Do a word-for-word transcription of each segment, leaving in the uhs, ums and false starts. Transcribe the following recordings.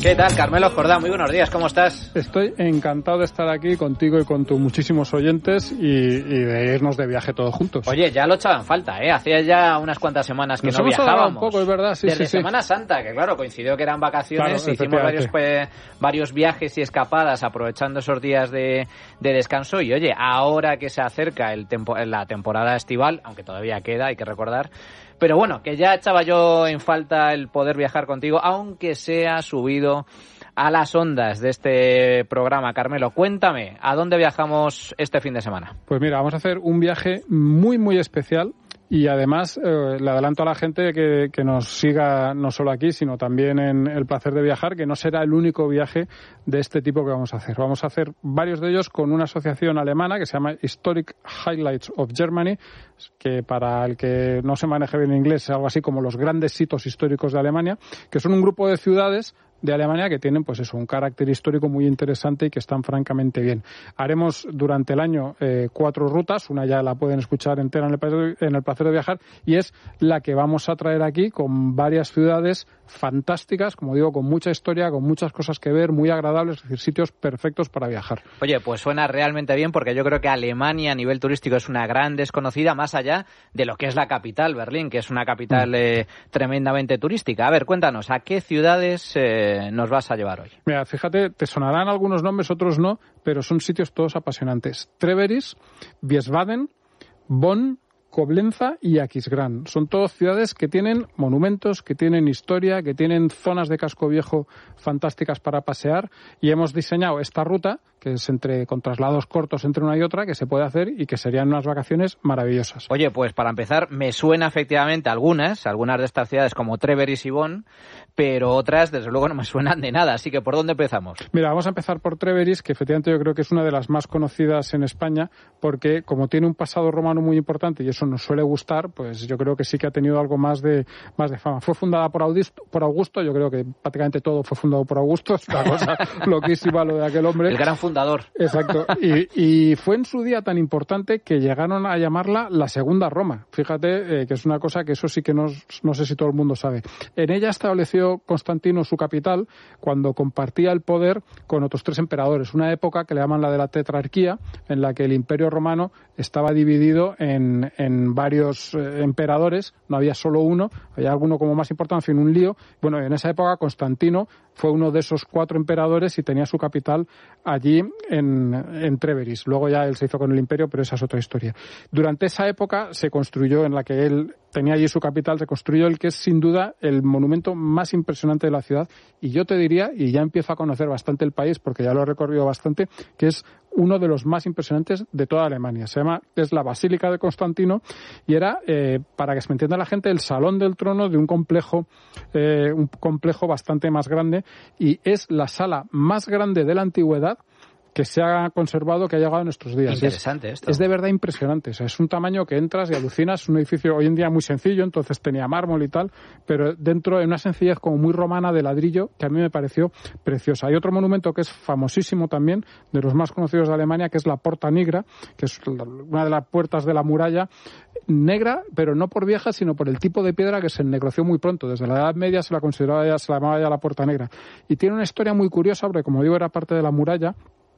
¿Qué tal, Carmelo Jordá? Muy buenos días, ¿cómo estás? Estoy encantado de estar aquí contigo y con tus muchísimos oyentes y, y de irnos de viaje todos juntos. Oye, ya lo echaban falta, ¿eh? Hacía ya unas cuantas semanas que Nos no hemos viajábamos. Un poco, es verdad, sí, Desde sí, sí. Semana Santa, que claro, coincidió que eran vacaciones, Claro, hicimos varios, pues, varios viajes y escapadas aprovechando esos días de, de descanso y oye, ahora que se acerca el tempo, la temporada estival, aunque todavía queda, hay que recordar, pero bueno, que ya echaba yo en falta el poder viajar contigo, aunque sea subido a las ondas de este programa. Carmelo, cuéntame, ¿a dónde viajamos este fin de semana? Pues mira, vamos a hacer un viaje muy, muy especial. Y además, eh, le adelanto a la gente que, que nos siga no solo aquí, sino también en El Placer de Viajar, que no será el único viaje de este tipo que vamos a hacer. Vamos a hacer varios de ellos con una asociación alemana que se llama Historic Highlights of Germany, que para el que no se maneje bien inglés es algo así como los grandes hitos históricos de Alemania, que son un grupo de ciudades de Alemania que tienen pues eso, un carácter histórico muy interesante y que están francamente bien. Haremos durante el año eh, cuatro rutas, una ya la pueden escuchar entera en el, placer, en el placer de viajar, y es la que vamos a traer aquí con varias ciudades fantásticas, como digo, con mucha historia, con muchas cosas que ver, muy agradables, es decir, sitios perfectos para viajar. Oye, pues suena realmente bien porque yo creo que Alemania a nivel turístico es una gran desconocida, más allá de lo que es la capital, Berlín, que es una capital mm. eh, tremendamente turística. A ver, cuéntanos, ¿a qué ciudades eh, nos vas a llevar hoy? Mira, fíjate, te sonarán algunos nombres, otros no, pero son sitios todos apasionantes. Treveris, Wiesbaden, Bonn, Coblenza y Aquisgrán. Son todas ciudades que tienen monumentos, que tienen historia, que tienen zonas de casco viejo fantásticas para pasear, y hemos diseñado esta ruta, que es entre con traslados cortos entre una y otra, que se puede hacer y que serían unas vacaciones maravillosas. Oye, pues para empezar, me suena efectivamente algunas, algunas de estas ciudades como Treveris y Bonn, pero otras desde luego no me suenan de nada, así que ¿por dónde empezamos? Mira, vamos a empezar por Treveris, que efectivamente yo creo que es una de las más conocidas en España, porque como tiene un pasado romano muy importante y eso nos suele gustar, pues yo creo que sí que ha tenido algo más de más de fama. Fue fundada por Augusto, por Augusto, yo creo que prácticamente todo fue fundado por Augusto, es una cosa loquísima lo de aquel hombre. El gran fundador. Exacto, y, y fue en su día tan importante que llegaron a llamarla la Segunda Roma. Fíjate eh, que es una cosa que eso sí que no, no sé si todo el mundo sabe. En ella estableció Constantino su capital cuando compartía el poder con otros tres emperadores. Una época que le llaman la de la tetrarquía, en la que el Imperio Romano estaba dividido en, en varios eh, emperadores, no había solo uno, había alguno como más importante, en fin, un lío. Bueno, en esa época Constantino fue uno de esos cuatro emperadores y tenía su capital allí en, en Treveris. Luego ya él se hizo con el imperio, pero esa es otra historia. Durante esa época se construyó, en la que él tenía allí su capital, se construyó el que es sin duda el monumento más impresionante de la ciudad, y yo te diría, y ya empiezo a conocer bastante el país porque ya lo he recorrido bastante, que es uno de los más impresionantes de toda Alemania. Se llama, es la Basílica de Constantino, y era, eh, para que se me entienda la gente, el salón del trono de un complejo, eh, un complejo bastante más grande, y es la sala más grande de la antigüedad que se ha conservado, que ha llegado a nuestros días. Interesante es, esto. Es de verdad impresionante. O sea, es un tamaño que entras y alucinas. Es un edificio hoy en día muy sencillo, entonces tenía mármol y tal, pero dentro de una sencillez como muy romana de ladrillo que a mí me pareció preciosa. Hay otro monumento que es famosísimo también, de los más conocidos de Alemania, que es la Porta Nigra, que es una de las puertas de la muralla, negra, pero no por vieja, sino por el tipo de piedra que se ennegreció muy pronto. Desde la Edad Media se la consideraba ya, se la llamaba ya la Puerta Negra. Y tiene una historia muy curiosa, porque como digo, era parte de la muralla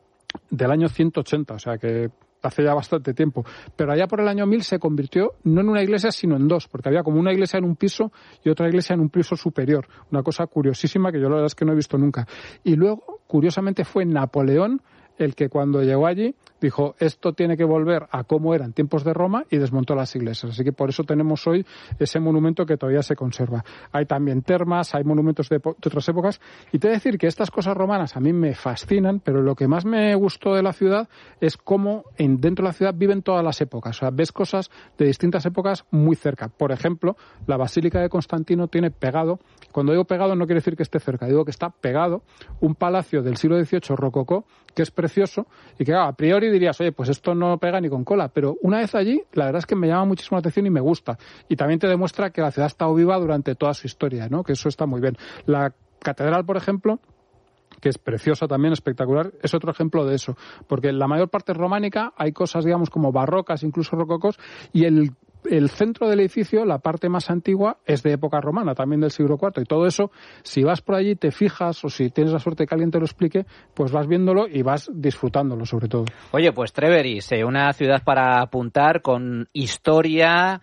del año ciento ochenta, o sea que hace ya bastante tiempo. Pero allá por el año mil se convirtió no en una iglesia, sino en dos, porque había como una iglesia en un piso y otra iglesia en un piso superior. Una cosa curiosísima que yo la verdad es que no he visto nunca. Y luego, curiosamente, fue Napoleón el que cuando llegó allí dijo, esto tiene que volver a cómo era en tiempos de Roma, y desmontó las iglesias. Así que por eso tenemos hoy ese monumento que todavía se conserva. Hay también termas, hay monumentos de, de otras épocas, y te voy a decir que estas cosas romanas a mí me fascinan, pero lo que más me gustó de la ciudad es cómo en, dentro de la ciudad viven todas las épocas. O sea, ves cosas de distintas épocas muy cerca. Por ejemplo, la Basílica de Constantino tiene pegado, cuando digo pegado no quiere decir que esté cerca, digo que está pegado un palacio del siglo dieciocho rococó, que es precioso, y que claro, a priori dirías, oye, pues esto no pega ni con cola, pero una vez allí, la verdad es que me llama muchísimo la atención y me gusta. Y también te demuestra que la ciudad ha estado viva durante toda su historia, ¿no? Que eso está muy bien. La catedral, por ejemplo, que es preciosa también, espectacular, es otro ejemplo de eso. Porque en la mayor parte románica hay cosas, digamos, como barrocas, incluso rococós, y el el centro del edificio, la parte más antigua, es de época romana, también del siglo cuarto, y todo eso, si vas por allí, te fijas, o si tienes la suerte de que alguien te lo explique, pues vas viéndolo y vas disfrutándolo, sobre todo. Oye, pues Trèveris, eh, una ciudad para apuntar, con historia...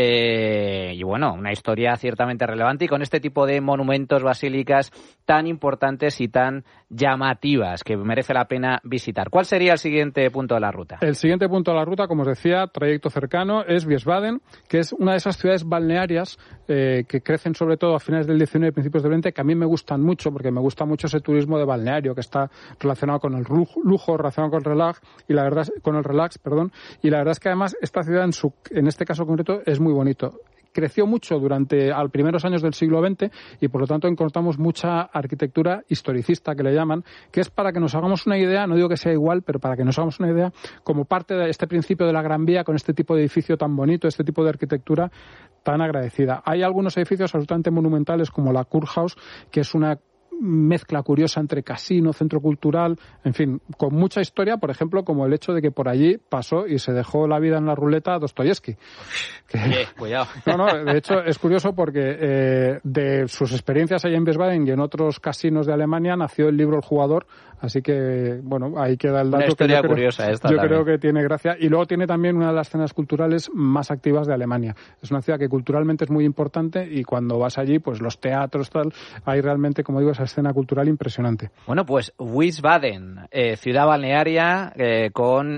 Eh, y bueno, una historia ciertamente relevante, y con este tipo de monumentos, basílicas tan importantes y tan llamativas que merece la pena visitar. ¿Cuál sería el siguiente punto de la ruta? El siguiente punto de la ruta, como os decía, trayecto cercano, es Wiesbaden, que es una de esas ciudades balnearias eh, que crecen sobre todo a finales del diecinueve y principios del veinte, que a mí me gustan mucho, porque me gusta mucho ese turismo de balneario que está relacionado con el lujo, relacionado con el relax, y la verdad, con el relax, perdón, y la verdad es que además esta ciudad en su, en este caso concreto es muy bonito. Creció mucho durante los primeros años del siglo veinte y por lo tanto encontramos mucha arquitectura historicista, que le llaman, que es para que nos hagamos una idea, no digo que sea igual, pero para que nos hagamos una idea, como parte de este principio de la Gran Vía, con este tipo de edificio tan bonito, este tipo de arquitectura tan agradecida. Hay algunos edificios absolutamente monumentales como la Kurhaus, que es una mezcla curiosa entre casino, centro cultural, en fin, con mucha historia, por ejemplo, como el hecho de que por allí pasó y se dejó la vida en la ruleta Dostoyevsky. Que... Oye, cuidado. No, no, de hecho es curioso porque eh, de sus experiencias allá en Wiesbaden y en otros casinos de Alemania nació el libro El Jugador, así que, bueno, ahí queda el dato. Una historia que yo creo, curiosa esta Yo también. creo que tiene gracia, y luego tiene también una de las escenas culturales más activas de Alemania. Es una ciudad que culturalmente es muy importante y cuando vas allí, pues los teatros, tal, hay realmente, como digo, esa escena cultural impresionante. Bueno, pues Wiesbaden, eh, ciudad balnearia eh, con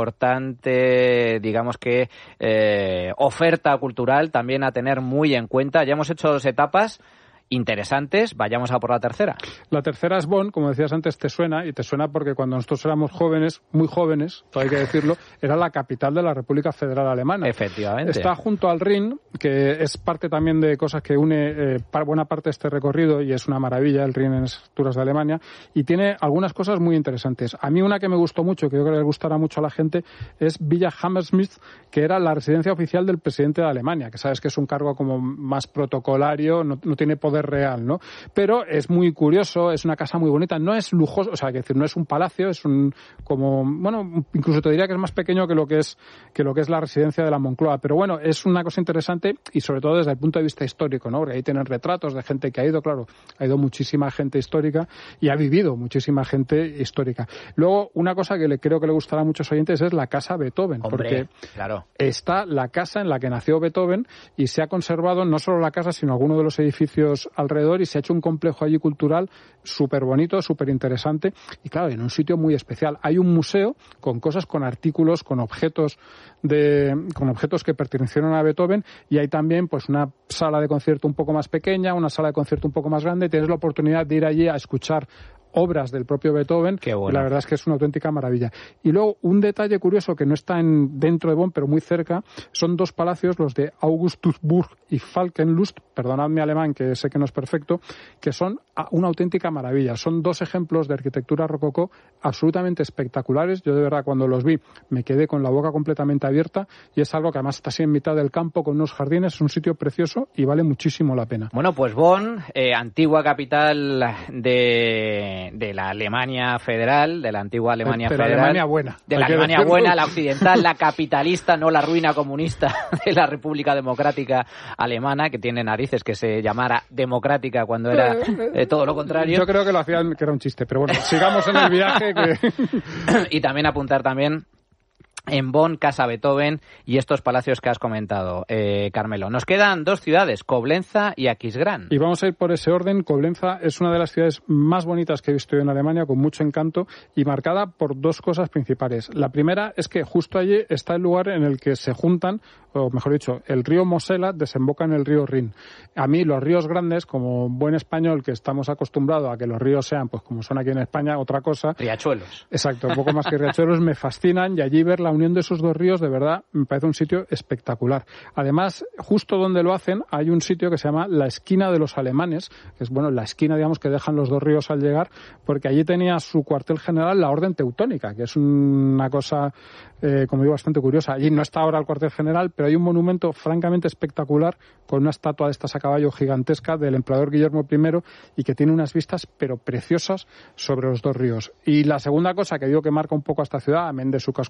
importante, digamos que, eh, oferta cultural también a tener muy en cuenta. Ya hemos hecho dos etapas interesantes, vayamos a por la tercera. La tercera es Bonn, como decías antes, te suena, y te suena porque cuando nosotros éramos jóvenes, muy jóvenes, todo hay que decirlo, era la capital de la República Federal Alemana. Efectivamente. Está junto al Rin, que es parte también de cosas que une eh, buena parte de este recorrido, y es una maravilla, el Rin en las alturas de Alemania, y tiene algunas cosas muy interesantes. A mí una que me gustó mucho, que yo creo que le gustará mucho a la gente, es Villa Hammersmith, que era la residencia oficial del presidente de Alemania, que sabes que es un cargo como más protocolario, no, no tiene poder real, ¿no? Pero es muy curioso, es una casa muy bonita, no es lujoso, o sea, que decir, no es un palacio, es un como, bueno, incluso te diría que es más pequeño que lo que es que lo que es la residencia de la Moncloa, pero bueno, es una cosa interesante y sobre todo desde el punto de vista histórico, ¿no? Porque ahí tienen retratos de gente que ha ido, claro, ha ido muchísima gente histórica y ha vivido muchísima gente histórica. Luego, una cosa que le creo que le gustará a muchos oyentes es la Casa Beethoven, Hombre, porque claro, está la casa en la que nació Beethoven y se ha conservado no solo la casa, sino algunos de los edificios alrededor, y se ha hecho un complejo allí cultural súper bonito, súper interesante y claro, en un sitio muy especial. Hay un museo con cosas, con artículos, con objetos de, con objetos que pertenecieron a Beethoven, y hay también pues una sala de concierto un poco más pequeña, una sala de concierto un poco más grande. Tienes la oportunidad de ir allí a escuchar obras del propio Beethoven. Qué bueno. Y la verdad es que es una auténtica maravilla. Y luego, un detalle curioso que no está en, dentro de Bonn, pero muy cerca, son dos palacios, los de Augustusburg y Falkenlust, perdonad mi alemán, que sé que no es perfecto, que son una auténtica maravilla. Son dos ejemplos de arquitectura rococó absolutamente espectaculares. Yo de verdad cuando los vi me quedé con la boca completamente abierta, y es algo que además está así en mitad del campo con unos jardines. Es un sitio precioso y vale muchísimo la pena. Bueno, pues Bonn, eh, antigua capital de de la Alemania federal, de la antigua Alemania de, de federal. De la Alemania buena. De la Alemania decirlo. buena, la occidental, la capitalista, no la ruina comunista de la República Democrática Alemana, que tiene narices que se llamara democrática cuando era eh, todo lo contrario. Yo creo que lo hacían, que era un chiste, pero bueno, sigamos en el viaje. Que... Y también apuntar también en Bonn, Casa Beethoven y estos palacios que has comentado, eh, Carmelo. Nos quedan dos ciudades, Coblenza y Aquisgrán. Y vamos a ir por ese orden. Coblenza es una de las ciudades más bonitas que he visto yo en Alemania, con mucho encanto y marcada por dos cosas principales. La primera es que justo allí está el lugar en el que se juntan, o mejor dicho, el río Mosela desemboca en el río Rin. A mí los ríos grandes, como buen español que estamos acostumbrados a que los ríos sean, pues como son aquí en España, otra cosa. Riachuelos. Exacto, un poco más que riachuelos, me fascinan, y allí ver la unión de esos dos ríos, de verdad, me parece un sitio espectacular. Además, justo donde lo hacen, hay un sitio que se llama la Esquina de los Alemanes, que es, bueno, la esquina, digamos, que dejan los dos ríos al llegar, porque allí tenía su cuartel general la Orden Teutónica, que es una cosa, eh, como digo, bastante curiosa. Allí no está ahora el cuartel general, pero hay un monumento francamente espectacular con una estatua de estas a caballo gigantesca del emperador Guillermo primero, y que tiene unas vistas, pero preciosas, sobre los dos ríos. Y la segunda cosa que digo que marca un poco a esta ciudad, amén de su casco antiguo, que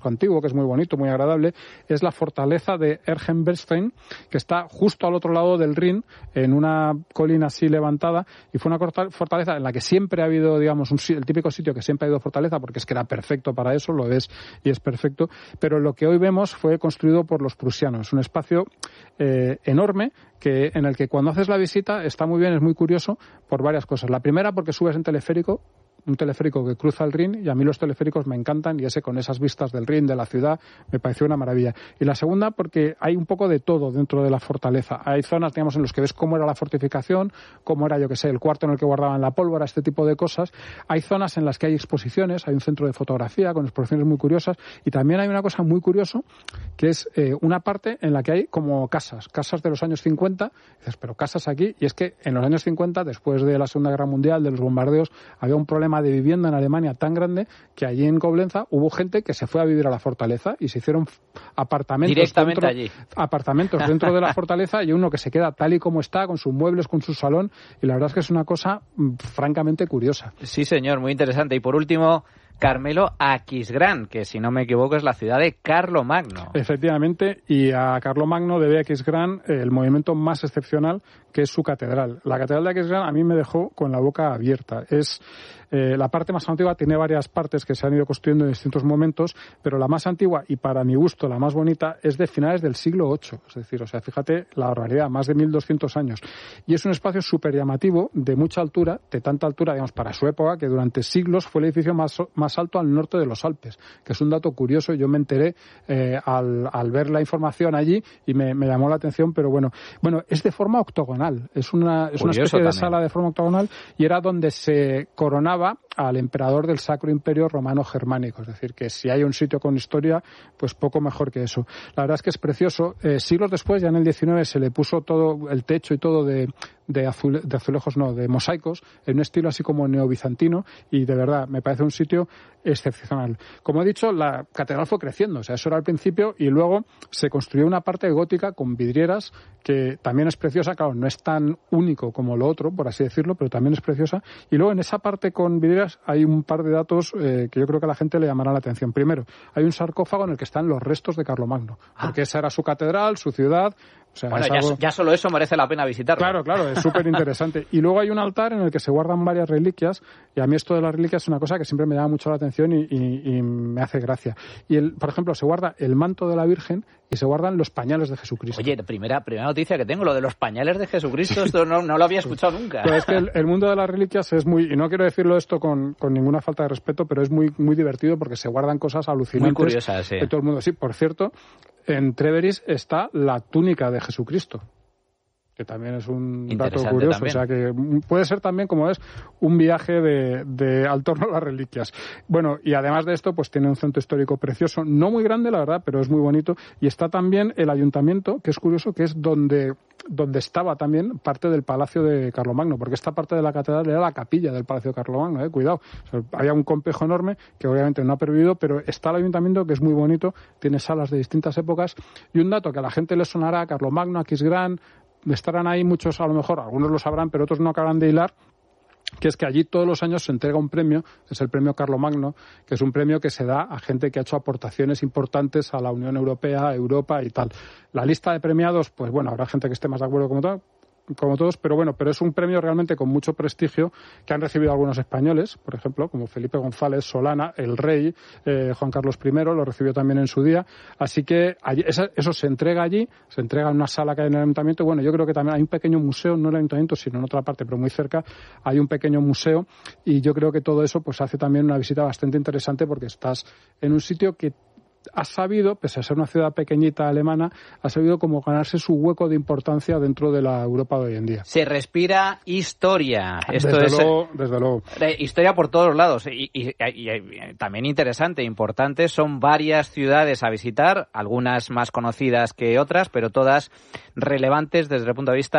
es muy bonito, muy agradable, es la fortaleza de Ergenbernstein, que está justo al otro lado del Rin, en una colina así levantada, y fue una fortaleza en la que siempre ha habido, digamos, un, el típico sitio que siempre ha habido fortaleza, porque es que era perfecto para eso, lo es y es perfecto, pero lo que hoy vemos fue construido por los prusianos, un espacio eh, enorme, que en el que cuando haces la visita está muy bien, es muy curioso por varias cosas. La primera, porque subes en teleférico, un teleférico que cruza el Rin, y a mí los teleféricos me encantan, y ese con esas vistas del Rin, de la ciudad, me pareció una maravilla. Y la segunda, porque hay un poco de todo dentro de la fortaleza. Hay zonas, digamos, en las que ves cómo era la fortificación, cómo era, yo que sé, el cuarto en el que guardaban la pólvora, este tipo de cosas. Hay zonas en las que hay exposiciones, hay un centro de fotografía con exposiciones muy curiosas, y también hay una cosa muy curiosa, que es eh, una parte en la que hay como casas, casas de los años cincuenta, y dices, pero casas aquí, y es que en los años cincuenta, después de la Segunda Guerra Mundial, de los bombardeos, había un problema de vivienda en Alemania tan grande que allí en Coblenza hubo gente que se fue a vivir a la fortaleza y se hicieron apartamentos directamente dentro, allí. apartamentos dentro de la fortaleza, y uno que se queda tal y como está, con sus muebles, con su salón, y la verdad es que es una cosa mmm, francamente curiosa. Sí, señor, muy interesante. Y por último, Carmelo, Aquisgrán, que si no me equivoco es la ciudad de Carlomagno. Efectivamente, y a Carlomagno debe Aquisgrán el movimiento más excepcional, que es su catedral. La catedral de Aquisgrán a mí me dejó con la boca abierta. Es eh, la parte más antigua, tiene varias partes que se han ido construyendo en distintos momentos, pero la más antigua y para mi gusto la más bonita es de finales del siglo ocho. Es decir, o sea, fíjate la barbaridad, más de mil doscientos años. Y es un espacio súper llamativo, de mucha altura, de tanta altura, digamos, para su época, que durante siglos fue el edificio más, más alto al norte de los Alpes, que es un dato curioso. Yo me enteré eh, al, al ver la información allí y me, me llamó la atención, pero bueno, bueno, es de forma octogonal, es una, es una especie de sala de forma octogonal, y era donde se coronaba al emperador del Sacro Imperio Romano Germánico. Es decir, que si hay un sitio con historia, pues poco mejor que eso. La verdad es que es precioso. Eh, siglos después, ya en el diecinueve, se le puso todo el techo y todo de, de, azule, de azulejos, no, de mosaicos, en un estilo así como neobizantino, y de verdad me parece un sitio excepcional. Como he dicho, la catedral fue creciendo, o sea, eso era al principio, y luego se construyó una parte gótica con vidrieras que también es preciosa. Claro, no es tan único como lo otro, por así decirlo, pero también es preciosa. Y luego en esa parte con vidrieras hay un par de datos eh, que yo creo que a la gente le llamará la atención. Primero, hay un sarcófago en el que están los restos de Carlomagno, ah. porque esa era su catedral, su ciudad. O sea, bueno, ya, algo... ya solo eso merece la pena visitarlo. Claro, claro, es súper interesante. Y luego hay un altar en el que se guardan varias reliquias, y a mí esto de las reliquias es una cosa que siempre me llama mucho la atención y, y, y me hace gracia. Y, el, por ejemplo, se guarda el manto de la Virgen y se guardan los pañales de Jesucristo. Oye, primera, primera noticia que tengo, lo de los pañales de Jesucristo, esto no, no lo había escuchado nunca. Pero es que el, el mundo de las reliquias es muy, y no quiero decirlo esto con, con ninguna falta de respeto, pero es muy, muy divertido porque se guardan cosas alucinantes. Muy curiosas, sí. De todo el mundo. Sí, por cierto, en Tréveris está la túnica de Jesucristo, que también es un dato curioso. También. O sea, que puede ser también, como es, un viaje de, de al torno a las reliquias. Bueno, y además de esto, pues tiene un centro histórico precioso, no muy grande, la verdad, pero es muy bonito. Y está también el ayuntamiento, que es curioso, que es donde donde estaba también parte del Palacio de Carlomagno, porque esta parte de la catedral era la capilla del Palacio de Carlomagno, eh, cuidado. O sea, había un complejo enorme que obviamente no ha pervivido, pero está el ayuntamiento, que es muy bonito, tiene salas de distintas épocas. Y un dato que a la gente le sonará, Carlomagno, Aquisgrán, estarán ahí muchos, a lo mejor, algunos lo sabrán, pero otros no acabarán de hilar, que es que allí todos los años se entrega un premio, que es el premio Carlomagno, que es un premio que se da a gente que ha hecho aportaciones importantes a la Unión Europea, a Europa y tal. La lista de premiados, pues bueno, habrá gente que esté más de acuerdo como tal, como todos, pero bueno, pero es un premio realmente con mucho prestigio que han recibido algunos españoles, por ejemplo, como Felipe González, Solana, el rey, eh, Juan Carlos primero, lo recibió también en su día. Así que allí, esa, eso se entrega allí, se entrega en una sala que hay en el ayuntamiento. Bueno, yo creo que también hay un pequeño museo, no en el ayuntamiento, sino en otra parte, pero muy cerca, hay un pequeño museo, y yo creo que todo eso pues hace también una visita bastante interesante, porque estás en un sitio que ha sabido, pese a ser una ciudad pequeñita alemana, ha sabido como ganarse su hueco de importancia dentro de la Europa de hoy en día. Se respira historia. Esto desde es luego, desde luego. Historia por todos lados. Y, y, y, y también interesante, importante, son varias ciudades a visitar, algunas más conocidas que otras, pero todas relevantes desde el punto de vista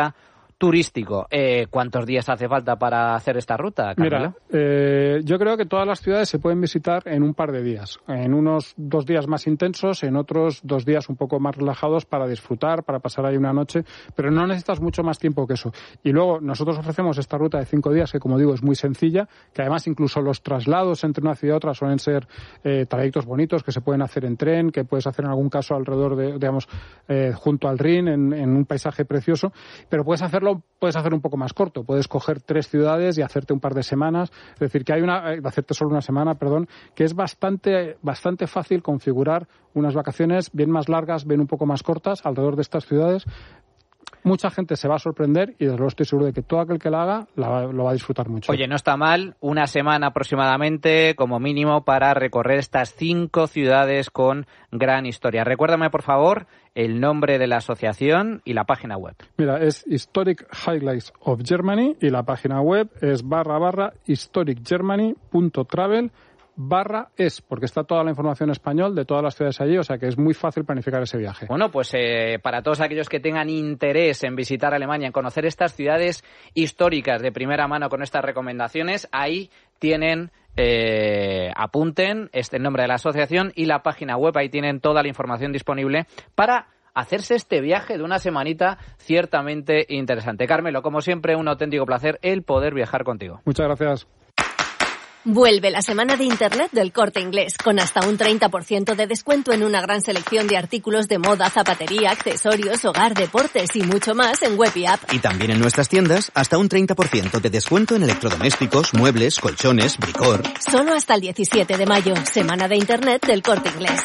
turístico. Eh, ¿Cuántos días hace falta para hacer esta ruta, Carmelo? Mira, eh, yo creo que todas las ciudades se pueden visitar en un par de días. En unos dos días más intensos, en otros dos días un poco más relajados para disfrutar, para pasar ahí una noche, pero no necesitas mucho más tiempo que eso. Y luego nosotros ofrecemos esta ruta de cinco días que, como digo, es muy sencilla, que además incluso los traslados entre una ciudad y otra suelen ser eh, trayectos bonitos que se pueden hacer en tren, que puedes hacer en algún caso alrededor de, digamos, eh, junto al Rin, en, en un paisaje precioso, pero puedes hacerlo puedes hacer un poco más corto, puedes coger tres ciudades y hacerte un par de semanas, es decir, que hay una, hacerte solo una semana, perdón, que es bastante, bastante fácil configurar unas vacaciones bien más largas, bien un poco más cortas alrededor de estas ciudades. Mucha gente se va a sorprender y desde luego estoy seguro de que todo aquel que la haga la, lo va a disfrutar mucho. Oye, no está mal, una semana aproximadamente como mínimo para recorrer estas cinco ciudades con gran historia. Recuérdame, por favor, el nombre de la asociación y la página web. Mira, es Historic Highlights of Germany y la página web es barra barra historicgermany punto travel barra es, porque está toda la información en español de todas las ciudades allí, o sea que es muy fácil planificar ese viaje. Bueno, pues eh, para todos aquellos que tengan interés en visitar Alemania, en conocer estas ciudades históricas de primera mano con estas recomendaciones, ahí tienen, eh, apunten este el nombre de la asociación y la página web, ahí tienen toda la información disponible para hacerse este viaje de una semanita ciertamente interesante. Carmelo, como siempre, un auténtico placer el poder viajar contigo. Muchas gracias. Vuelve la semana de Internet del Corte Inglés, con hasta un treinta por ciento de descuento en una gran selección de artículos de moda, zapatería, accesorios, hogar, deportes y mucho más en web y app. Y también en nuestras tiendas, hasta un treinta por ciento de descuento en electrodomésticos, muebles, colchones, bricor. Solo hasta el diecisiete de mayo, semana de Internet del Corte Inglés.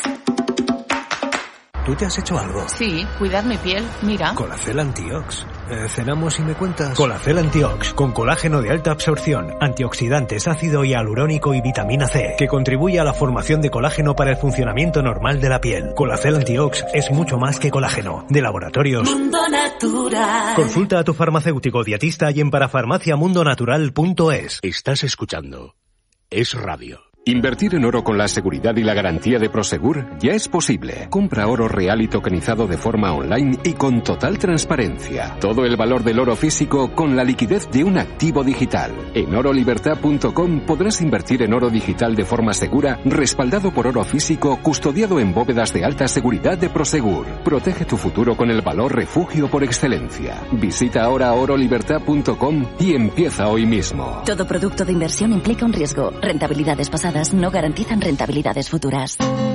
¿Tú te has hecho algo? Sí, cuidar mi piel, mira. Colacel Antiox. Eh, ¿Cenamos y me cuentas? Colacel Antiox, con colágeno de alta absorción, antioxidantes, ácido hialurónico y vitamina C, que contribuye a la formación de colágeno para el funcionamiento normal de la piel. Colacel Antiox es mucho más que colágeno. De Laboratorios Mundo Natural. Consulta a tu farmacéutico dietista y en parafarmaciamundonatural punto es. Estás escuchando Es Radio. Invertir en oro con la seguridad y la garantía de Prosegur ya es posible. Compra oro real y tokenizado de forma online y con total transparencia. Todo el valor del oro físico con la liquidez de un activo digital. En oro libertad punto com podrás invertir en oro digital de forma segura, respaldado por oro físico, custodiado en bóvedas de alta seguridad de Prosegur. Protege tu futuro con el valor refugio por excelencia. Visita ahora oro libertad punto com y empieza hoy mismo. Todo producto de inversión implica un riesgo. Rentabilidades pasadas no garantizan rentabilidades futuras.